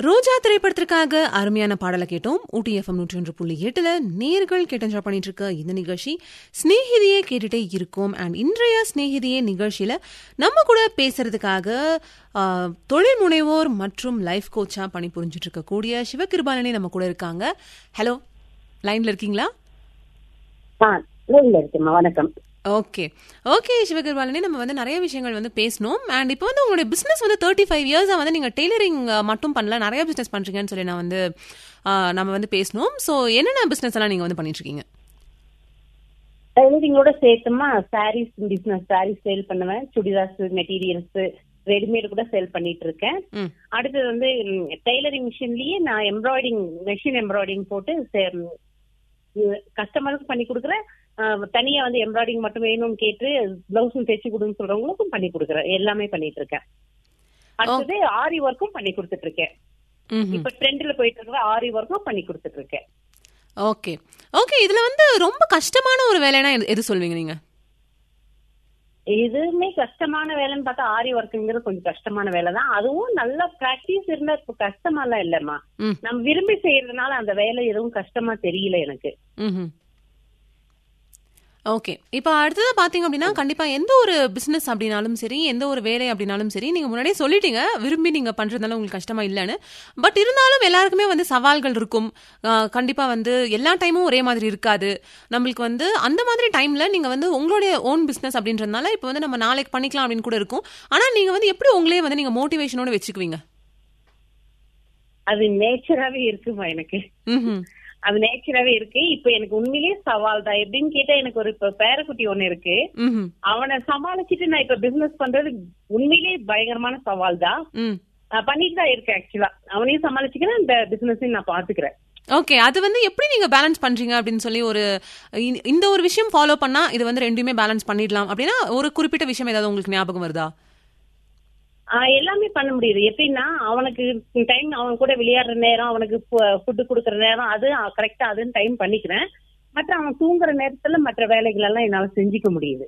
ரோஜா திரைப்படத்திற்காக அருமையான பாடலை கேட்டோம். ஊட்டி FM 101.8 நேர்கள் கேட்டு பண்ணிட்டு இருக்க இந்த நிகழ்ச்சி ஸ்நேகிதியே கேட்டுட்டே இருக்கும். அண்ட் இன்றைய ஸ்நேகிதியே நிகழ்ச்சியில நம்ம கூட பேசுறதுக்காக தொழில் முனைவோர் மற்றும் லைஃப் கோச்சா பணிபுரிஞ்சிட்டு இருக்கக்கூடிய சிவகிருபாலனே நம்ம கூட இருக்காங்க. ஹலோ, லைன்ல இருக்கீங்களா? வணக்கம். ஓகே ஓகே சிவகிருபாலனே, நம்ம நிறைய விஷயங்கள் பேசணும். அண்ட் இப்போ உங்களுடைய பிசினஸ் 35 இயர்ஸா நீங்க டெய்லரிங் மட்டும் பண்ணல, நிறைய பிசினஸ் பண்றீங்கன்னு சொல்லி நான் நம்ம பேசணும். ஸோ என்னென்ன பிசினஸ் எல்லாம் நீங்க பண்ணிட்டு இருக்கீங்க? டெய்லரிங்கோட சேர்த்துமா சாரீஸ் பிசினஸ், சாரீஸ் சேல் பண்ணுவேன், சுடிதார்ஸ், மெட்டீரியல்ஸ், ரெடிமேட் கூட சேல் பண்ணிட்டு இருக்கேன். அடுத்தது டெய்லரிங் மிஷின்லயே நான் எம்ப்ராய்டிங் போட்டு கஸ்டமருக்கு பண்ணி கொடுக்குறேன். தனியா எம்ப்ராய்டிங் மட்டும் வேணும்னு கேட்டு பிளவுஸும் தைச்சு கொடுன்னு சொல்றவங்களுக்கும் பண்ணி கொடுக்குறேன். எல்லாமே பண்ணிட்டு இருக்கேன். அடுத்தது ஆரி ஒர்க்கும் பண்ணி கொடுத்துட்டு இருக்கேன். இப்ப ட்ரெண்ட்ல போயிட்டு இருக்கிற ஆரி ஒர்க்கும் பண்ணி கொடுத்துட்டு இருக்கேன். ஓகே ஓகே, இதுல ரொம்ப கஷ்டமான ஒரு வேலைனா எது சொல்வீங்க நீங்க? எதுவுமே கஷ்டமான வேலைன்னு பார்த்தா ஆரி ஒர்க்குங்கிறது கொஞ்சம் கஷ்டமான வேலை தான். அதுவும் நல்ல பிராக்டிஸ் இருந்தா இப்ப கஷ்டமா எல்லாம் இல்லம்மா. நம்ம விரும்பி செய்யறதுனால அந்த வேலை எதுவும் கஷ்டமா தெரியல எனக்கு. ஓகே, இப்போ அடுத்தது பாத்தீங்க அப்படின்னா, கண்டிப்பா எந்த ஒரு பிசினஸ் அப்படின்னாலும் சரி, எந்த ஒரு வேலை அப்படின்னாலும் சரி, நீங்க முன்னாடியே சொல்லிட்டீங்க விரும்பி நீங்க பண்றதுனால உங்களுக்கு கஷ்டமா இல்லைன்னு. பட் இருந்தாலும் எல்லாருக்குமே சவால்கள் இருக்கும். கண்டிப்பா எல்லா டைமும் ஒரே மாதிரி இருக்காது. நம்மளுக்கு அந்த மாதிரி டைம்ல நீங்க உங்களுடைய ஓன் பிசினஸ் அப்படின்றதுனால இப்போ நம்ம நாளைக்கு பண்ணிக்கலாம் அப்படின்னு கூட இருக்கும். ஆனா நீங்க எப்படி உங்களே நீங்க மோட்டிவேஷனோட வச்சுக்குவீங்க? அது நேச்சராவே இருக்குமா எனக்கு. அது நேச்சராவே இருக்கு. இப்ப எனக்கு உண்மையிலேயே சவால் தான். எப்படின்னு கேட்டா, எனக்கு ஒரு பேரக்குட்டி ஒண்ணு இருக்கு. அவனை சமாளிச்சுட்டு நான் இப்ப பிசினஸ் பண்றது உண்மையிலேயே பயங்கரமான சவால் தான். பண்ணிட்டு தான் இருக்கேன். ஆக்சுவலா அவனையும் சமாளிச்சுக்கிறேன், இந்த பிசினஸையும் நான் பாத்துக்கிறேன். ஓகே, அது எப்படி நீங்க பேலன்ஸ் பண்றீங்க அப்படின்னு சொல்லி இந்த ஒரு விஷயம் ஃபாலோ பண்ணா இது ரெண்டுமே பேலன்ஸ் பண்ணிடலாம் அப்படின்னா ஒரு குறிப்பிட்ட விஷயம் ஏதாவது உங்களுக்கு ஞாபகம் வருதா? எல்லாமே பண்ண முடியுது. எப்படின்னா, அவனுக்கு டைம், அவன் கூட விளையாடுற நேரம், அவனுக்கு ஃபுட்டு கொடுக்கற நேரம், அது கரெக்டா அதுன்னு டைம் பண்ணிக்கிறேன். மற்ற அவன் தூங்குற நேரத்துல மற்ற வேலைகள் எல்லாம் என்னால செஞ்சுக்க முடியுது.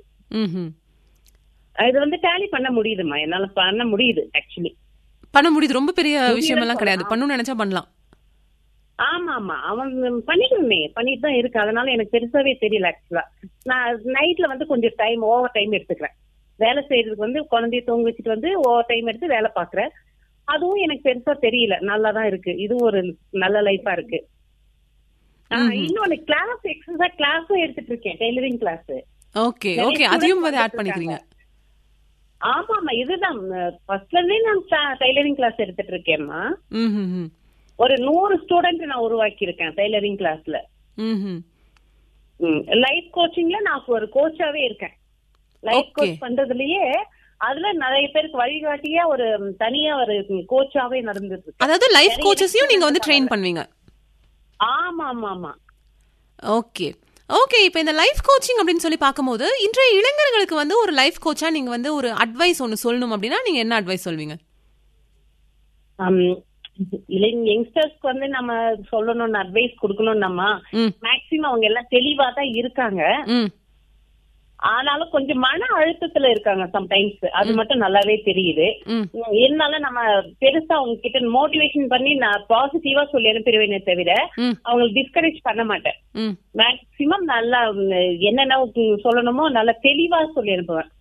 இது டேலி பண்ண முடியுதுமா, என்னால பண்ண முடியுது. ஆக்சுவலி பண்ண முடியுது. ரொம்ப பெரிய விஷயம் எல்லாம் கிடையாது, பண்ணணும்னு நினைச்சா பண்ணலாம். ஆமா ஆமா, அவன் பண்ணிட்டு தான் இருக்கு. அதனால எனக்கு பெருசாவே தெரியல. ஆக்சுவலா நான் நைட்ல கொஞ்சம் டைம் ஓவர் டைம் எடுத்துக்கிறேன். வேலை செய்யறதுக்கு குழந்தைய தூங்க வச்சுட்டு ஓவர் டைம் எடுத்து வேலை பாக்குறேன். அதுவும் எனக்கு பெருசா தெரியல, நல்லாதான் இருக்கு. இதுவும் ஒரு நல்ல லைஃபா இருக்கு. இன்னொன்னு கிளாஸ், எக்ஸசைஸ் கிளாஸும் எடுத்துட்டு இருக்கேன், டெய்லரிங் கிளாஸ். ஓகே ஓகே, அதையும் ஆட் பண்ணிக்கிறீங்க. ஆமா ஆமா, இதுதான் ஃபர்ஸ்ட்ல இருந்தே நான் டெய்லரிங் கிளாஸ் எடுத்துட்டு இருக்கேன்மா. ஒரு 100 ஸ்டூடெண்ட் நான் உருவாக்கி இருக்கேன் டெய்லரிங் கிளாஸ்ல. லைஃப் கோச்சிங்ல நான் ஒரு கோச்சாவே இருக்கேன். லைஃப் கோச் பண்றதுலயே அதுல நிறைய பேருக்கு வழிகாட்டியா ஒரு தனியா ஒரு கோச்சாவே நடந்துட்டு இருக்கு. அதாவது லைஃப் கோச்சஸையும் நீங்க ட்ரெயின் பண்ணுவீங்க? ஆமா ஆமா ஆமா. ஓகே ஓகே, இப்போ இந்த லைஃப் கோச்சிங் அப்படின்னு சொல்லி பார்க்கும்போது இன்றைய இளைஞர்களுக்கு ஒரு லைஃப் கோச்சா நீங்க ஒரு அட்வைஸ் ஒன்னு சொல்லணும் அப்படின்னா நீங்க என்ன அட்வைஸ் சொல்வீங்க? யங்ஸ்டர்ஸ்க்கு நம்ம சொல்லணும்னு அட்வைஸ் கொடுக்கணும். நம்ம மேக்சிமம் அவங்க எல்லாம் தெளிவா தான் இருக்காங்க. ஆனாலும் கொஞ்சம் மன அழுத்தத்துல இருக்காங்க சம்டைம்ஸ். அது மட்டும் நல்லாவே தெரியுது. இருந்தாலும் நம்ம பெருசா அவங்க கிட்ட மோட்டிவேஷன் பண்ணி நான் பாசிட்டிவா சொல்லி அனுப்பிடுவேனே தவிர அவங்களுக்கு டிஸ்கரேஜ் பண்ண மாட்டேன். மேக்சிமம் நல்லா என்னென்ன சொல்லணுமோ நல்லா தெளிவா சொல்லி அனுப்புவேன்.